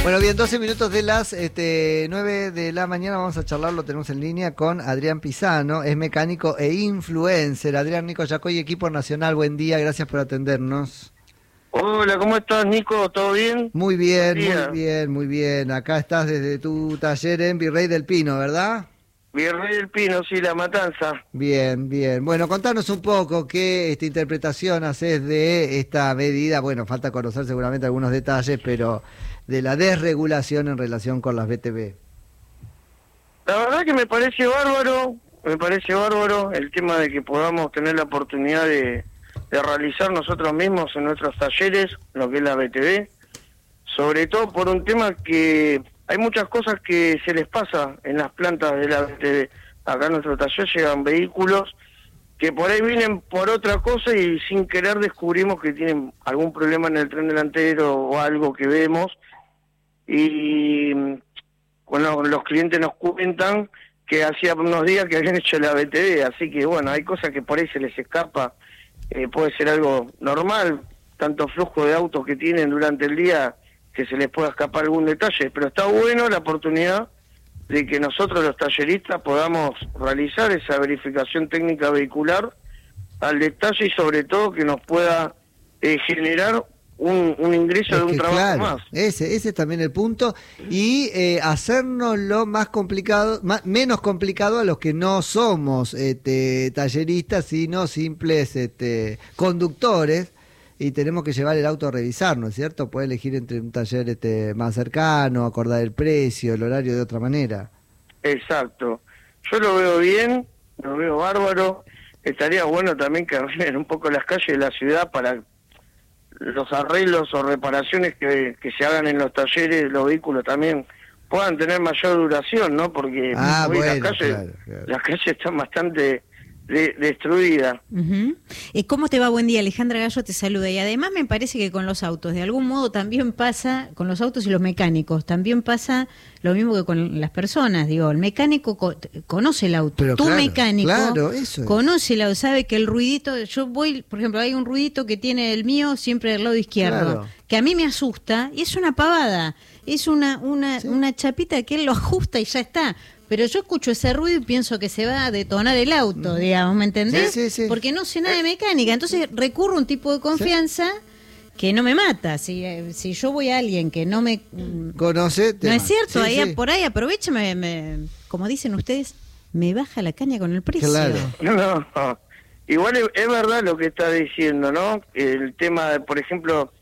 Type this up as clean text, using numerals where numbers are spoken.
Bueno, bien, 12 minutos de las 9 de la mañana vamos a charlar, lo tenemos en línea con Adrián Pisano, es mecánico e influencer. Adrián, Nico Yacoy, equipo nacional, buen día, gracias por atendernos. Hola, ¿cómo estás, Nico? ¿Todo bien? Muy bien, muy bien, muy bien. Acá estás desde tu taller en Virrey del Pino, ¿verdad? Virrey del Pino, sí, La Matanza. Bien, bien. Bueno, contanos un poco qué interpretación haces de esta medida. Bueno, falta conocer seguramente algunos detalles, pero de la desregulación en relación con las BTV. La verdad que me parece bárbaro el tema de que podamos tener la oportunidad de realizar nosotros mismos en nuestros talleres lo que es la BTV, sobre todo por un tema que hay muchas cosas que se les pasa en las plantas de la BTV. Acá en nuestro taller llegan vehículos que por ahí vienen por otra cosa y sin querer descubrimos que tienen algún problema en el tren delantero o algo que vemos, y cuando los clientes nos cuentan que hacía unos días que habían hecho la BTV, así que bueno, hay cosas que por ahí se les escapa, puede ser algo normal, tanto flujo de autos que tienen durante el día que se les pueda escapar algún detalle, pero está bueno la oportunidad de que nosotros los talleristas podamos realizar esa verificación técnica vehicular al detalle y sobre todo que nos pueda generar un ingreso de un trabajo claro, más. Ese es también el punto, y hacernos lo más complicado, menos complicado a los que no somos talleristas, sino simples conductores, y tenemos que llevar el auto a revisar, ¿no es cierto? Puede elegir entre un taller más cercano, acordar el precio, el horario de otra manera. Exacto. Yo lo veo bien, lo veo bárbaro. Estaría bueno también que arreglen un poco las calles de la ciudad para los arreglos o reparaciones que se hagan en los talleres, los vehículos también puedan tener mayor duración, ¿no? Porque hoy bueno, las calles están bastante destruida. ¿Cómo te va? Buen día, Alejandra Gallo te saluda. Y además me parece que con los autos, de algún modo también pasa, con los autos y los mecánicos, también pasa lo mismo que con las personas. Digo, el mecánico conoce el auto. Pero mecánico eso conoce el auto, sabe que el ruidito, yo voy, por ejemplo, hay un ruidito que tiene el mío siempre del lado izquierdo, que a mí me asusta, y es una pavada, es una chapita que él lo ajusta y ya está. Pero yo escucho ese ruido y pienso que se va a detonar el auto, digamos, ¿me entendés? Sí. Porque no sé nada de mecánica, entonces recurro a un tipo de confianza que no me mata. Si yo voy a alguien que no me conoce, no es cierto, por ahí aprovecha, como dicen ustedes, me baja la caña con el precio. Claro. No. Igual es verdad lo que está diciendo, ¿no? El tema, por ejemplo,